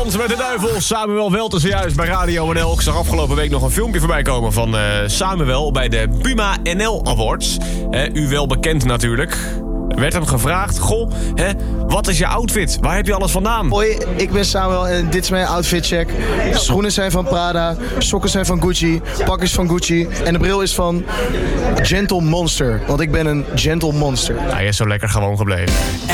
Dansen met de Duivel. Samuel Welten zojuist bij Radio NL. Ik zag afgelopen week nog een filmpje voorbij komen van Samuel bij de Buma NL Awards. U wel bekend natuurlijk. Werd hem gevraagd, goh, wat is je outfit? Waar heb je alles vandaan? Hoi, ik ben Samuel en dit is mijn outfitcheck. Schoenen zijn van Prada, sokken zijn van Gucci, pak is van Gucci en de bril is van Gentle Monster. Want ik ben een gentle monster. Hij is zo lekker gewoon gebleven.